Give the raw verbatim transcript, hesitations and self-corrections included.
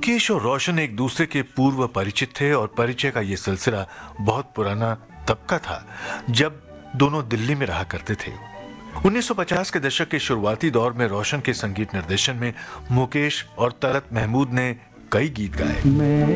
मुकेश और रोशन एक दूसरे के पूर्व परिचित थे और परिचय का ये सिलसिला बहुत पुराना तब का था जब दोनों दिल्ली में रहा करते थे। उन्नीस सौ पचास के दशक के शुरुआती दौर में रोशन के संगीत निर्देशन में मुकेश और तलत महमूद ने कई गीत गाए।